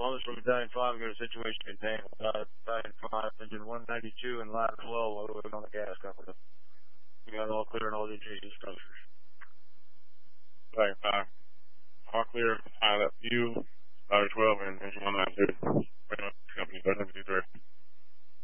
Columbus from Battalion 5, go to situation contained. Battalion 5, engine 192 and ladder 12, all the way on the gas company. We got all clear in all the adjacent structures. Battalion 5, all clear, pilot view.